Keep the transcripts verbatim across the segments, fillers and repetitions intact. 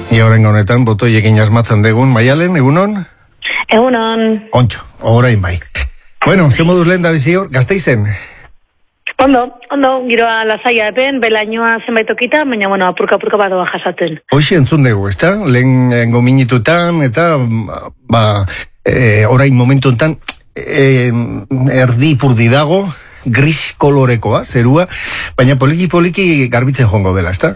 Ia horrengo honetan, botoiekin asmatzen degun, Maialen, egunon? Egunon. Ontxo, orain bai. Bueno, ze moduz lehen da bizi hor, Gasteizen? Ondo, ondo, giroa lasaia epen, belainoa zenbait okita, baina, bueno, apurka-apurka badoa jasaten. Hoxe entzun dugu, ezta? Lehen gominitutan, eta, ba, e, orain momentu enten, e, erdi purdi dago, gris kolorekoa, zerua, baina poliki-poliki garbitzen joango dela, ezta?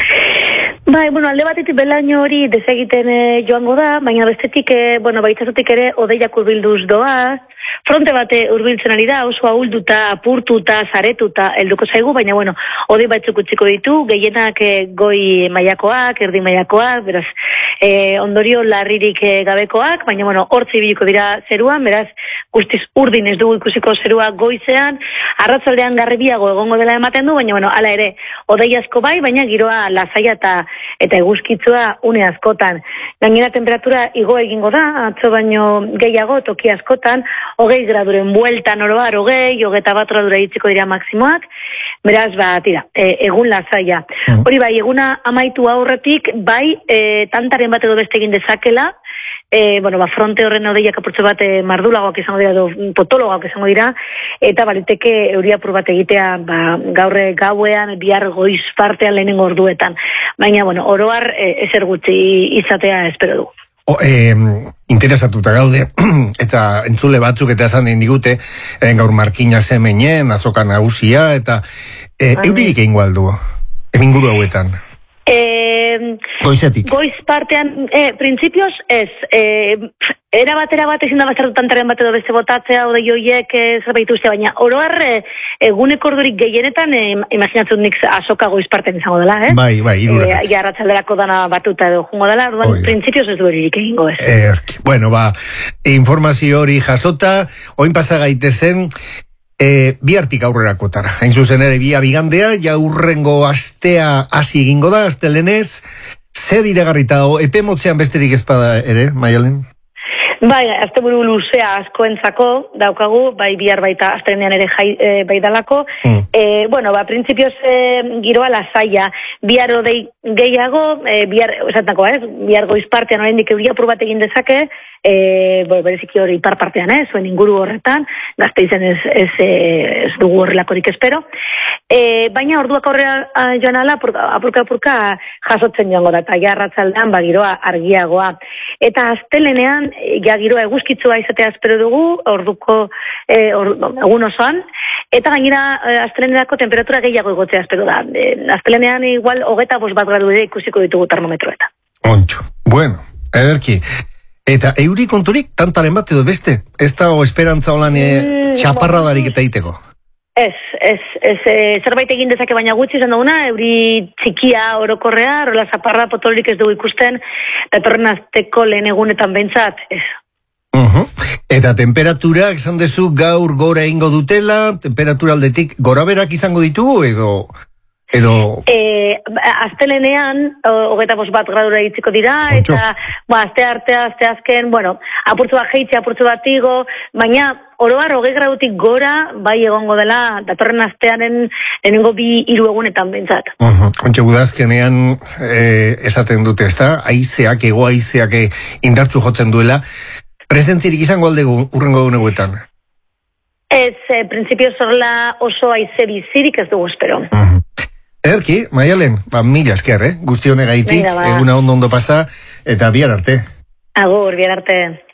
Bai, bueno, alde batetik belaino hori desegiten e, joango da, baina bestetik, e, bueno, baitzazutik ere odeiak urbilduz doaz, fronte bate urbiltzen ari da, oso ahulduta, apurtuta, zaretuta, helduko zaigu, baina, bueno, odei batzuk utziko ditu, gehienak e, goi mailakoak, erdi mailakoak, beraz, e, ondorio larririk e, gabekoak, baina, bueno, hortzi biliko dira zeruan, beraz, guztiz urdin ez dugu ikusiko zerua goizean, arratzaldean garbiago egongo dela ematen du, baina, bueno, hala ere, odei asko bai, baina giroa lasaia eta eta eguzkitzua une askotan. Gainera temperatura igo egingo da, atzo baino gehiago, toki askotan, hogei graduren bueltan oroar, hogei, hogeta bat gradura itziko dira maksimoak, beraz, ba, tira, e, egun lasaia. Mm. Hori bai, eguna amaitu aurretik, bai, e, tantaren bat edo beste egin dezakela, e, bueno, ba, fronte horren odeiak apurtze bat e, mardulagoak izango dira, do, potologoak izango dira, eta baliteke euria apur bat egitea, ba, gaurre gauean, bihar goiz partean lehenengo orduetan. Baina, bueno, oroar e, ezer gutxi izatea espero du. O, eh, interesatuta gaude, eta entzule batzuk eta esan digute, eh, gaur markina zemenen, azoka nagusia, eta eh, eurik egin gualdu, eminguru hauetan? Eh, Goizetik. Goiz partean, eh, principios ez, eh, era bat, era bat, ezin da bazartu tantaren bat edo beste botatzea, odei joiek eh, zerbait ustea, baina oroar eh, eguneko ordurik gehienetan, eh, imaginatzen nik azoka goiz partean izango dela, eh? Bai, bai, irura. Eh, Jarratxalderako dana batuta edo jungo dela, orduan, principios ez du eririk egingo ez. Eh, bueno, ba, informazio hori jasota, oin pasa gaitezen, E, bihartik aurrerakotara. Hain zuzen ere, bia bigandea, ja urrengo astea hasi egingo da, astelenez, zer iragarrita dago, epe motzean besterik ezpada ere, Maialen? Bai, asteburu luzea askoentzako daukagu, bai bihar baita astelenean ere jai, e, bai dalako. Mm. E, bueno, ba, printzipioz e, giroa lasaia, bihar odei gehiago, e, bihar, esatako, ez, bihar goiz partean oraindik euria apur bat egin dezake, e, bo, bereziki hori ipar partean, ez, zuen inguru horretan, Gasteizen ez, ez, ez dugu horrelakorik espero. E, baina orduak aurrera joan ala, apurka-apurka jasotzen joango da, eta jarratzaldean, ba, giroa argiagoa. Eta astelenean, ja giroa eguzkitzua izatea espero dugu, orduko e, or, egun osoan, eta gainera e, astelenerako temperatura gehiago egotzea espero da. E, astelenean igual hogeta bost bat gradu ere ikusiko ditugu termometroetan. Ontxo, bueno, ederki. Eta euri konturik, tantaren bat edo beste? Ez da o esperantza holan e, mm, txaparradarik eta iteko? Ez, ez, ez, e, zerbait egin dezake baina gutxi izan duguna, euri txikia orokorrea, rola zaparra potolorik ez dugu ikusten, datorren azteko lehen egunetan behintzat, ez. Uh-huh. Eta temperatura, esan dezu, gaur gora egingo dutela, temperatura aldetik gora berak izango ditugu edo... edo... E, astelenean, hogeta bost bat gradura itziko dira, Ontxo. Eta ba, aste artea, aste azken, bueno, apurtzu bat jeitxe, apurtzu bat igo, baina oroar hogei gradutik gora, bai egongo dela, datorren astearen lehenengo bi hiru egunetan bentsat. Uh-huh. Ontxe gudazkenean eh, esaten dute, ez da? Aizeak, ego aizeak indartzu jotzen duela, presentzirik izango aldegu urrengo egunetan? Ez, eh, prinsipio zorla oso aize bizirik ez dugu espero. Uh-huh. Erki, Maialen, ba, mila esker, eh? Guzti honegaitik, ba. Eguna ondo ondo pasa, eta bihar arte. Agur, bihar arte.